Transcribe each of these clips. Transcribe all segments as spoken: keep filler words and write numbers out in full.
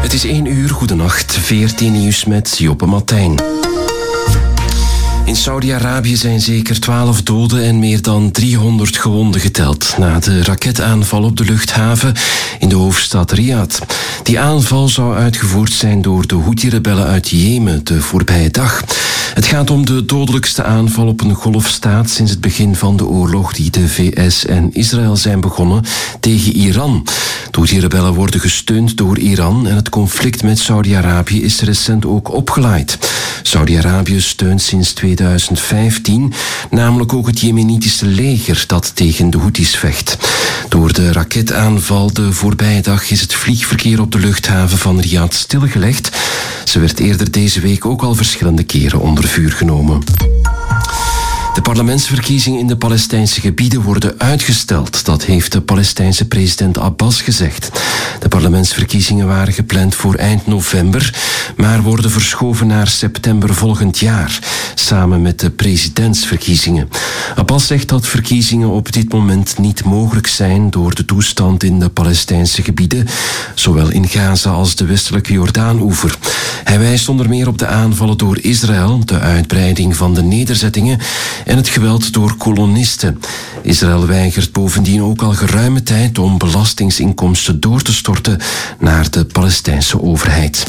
Het is één uur, goedenacht, V R T Nieuws met Joppe Martijn. In Saudi-Arabië zijn zeker twaalf doden en meer dan driehonderd gewonden geteld na de raketaanval op de luchthaven in de hoofdstad Riyadh. Die aanval zou uitgevoerd zijn door de Houthi-rebellen uit Jemen de voorbije dag. Het gaat om de dodelijkste aanval op een golfstaat sinds het begin van de oorlog die de V S en Israël zijn begonnen tegen Iran. De Houthi-rebellen worden gesteund door Iran en het conflict met Saudi-Arabië is recent ook opgeleid. Saudi-Arabië steunt sinds tweeduizend vijftien namelijk ook het Jemenitische leger dat tegen de Houthis vecht. Door de raketaanval de voorbije dag is het vliegverkeer op de luchthaven van Riyadh stilgelegd. Ze werd eerder deze week ook al verschillende keren onder vuur genomen. De parlementsverkiezingen in de Palestijnse gebieden worden uitgesteld. Dat heeft de Palestijnse president Abbas gezegd. De parlementsverkiezingen waren gepland voor eind november, maar worden verschoven naar september volgend jaar, samen met de presidentsverkiezingen. Abbas zegt dat verkiezingen op dit moment niet mogelijk zijn door de toestand in de Palestijnse gebieden, zowel in Gaza als de westelijke Jordaanoever. Hij wijst onder meer op de aanvallen door Israël, de uitbreiding van de nederzettingen en het geweld door kolonisten. Israël weigert bovendien ook al geruime tijd om belastingsinkomsten door te storten naar de Palestijnse overheid.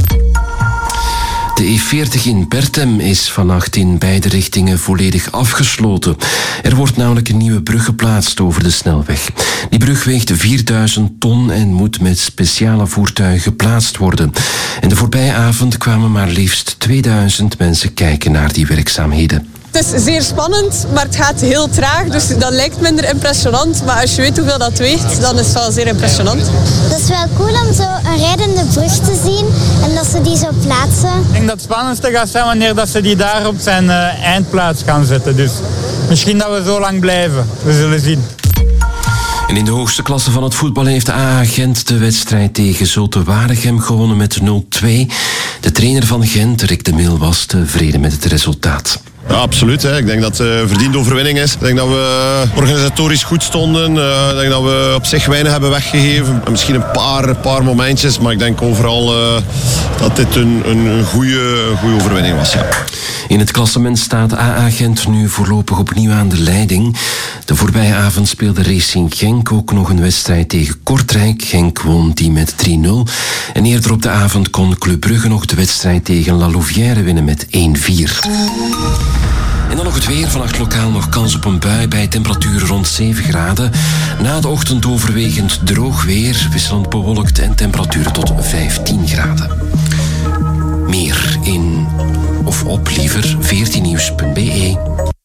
De E veertig in Berchem is vannacht in beide richtingen volledig afgesloten. Er wordt namelijk een nieuwe brug geplaatst over de snelweg. Die brug weegt vierduizend ton en moet met speciale voertuigen geplaatst worden. En de voorbije avond kwamen maar liefst tweeduizend mensen kijken naar die werkzaamheden. Het is zeer spannend, maar het gaat heel traag, dus dat lijkt minder impressionant. Maar als je weet hoeveel dat weegt, dan is het wel zeer impressionant. Het is wel cool om zo een rijdende brug te zien en dat ze die zo plaatsen. Ik denk dat het spannendste gaat zijn wanneer dat ze die daar op zijn uh, eindplaats gaan zetten. Dus misschien dat we zo lang blijven. We zullen zien. En in de hoogste klasse van het voetbal heeft A A Gent de wedstrijd tegen Zulte Waregem gewonnen met nul twee. De trainer van Gent, Rick de Mil, was tevreden met het resultaat. Ja, absoluut. Hè. Ik denk dat het een verdiende overwinning is. Ik denk dat we organisatorisch goed stonden. Uh, ik denk dat we op zich weinig hebben weggegeven. Misschien een paar, een paar momentjes, maar ik denk overal uh, dat dit een, een, een goede, goede overwinning was. Ja. In het klassement staat A A Gent nu voorlopig opnieuw aan de leiding. De voorbije avond speelde Racing Genk ook nog een wedstrijd tegen Kortrijk. Genk won die met drie nul. En eerder op de avond kon Club Brugge nog de wedstrijd tegen La Louvière winnen met één vier. En dan nog het weer. Vannacht lokaal nog kans op een bui bij temperaturen rond zeven graden. Na de ochtend overwegend droog weer, wisselend bewolkt en temperaturen tot vijftien graden. Meer in, of op liever, veertien nieuws punt be.